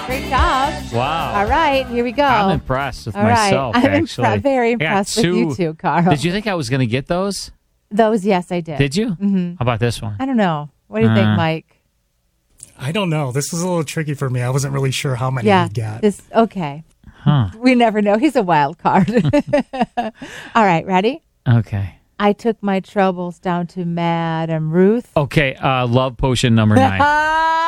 Great job. Wow. All right, here we go. I'm impressed with All right. myself, I'm actually. very I got impressed with you too, Carl. Did you think I was going to get those? Those, yes, I did. Did you? Mm-hmm. How about this one? I don't know. What do you think, Mike? I don't know. This is a little tricky for me. I wasn't really sure how many Yeah, you got. okay. Huh. We never know. He's a wild card. All right, ready? Okay. I took my troubles down to Madam Ruth. Okay, love potion number 9.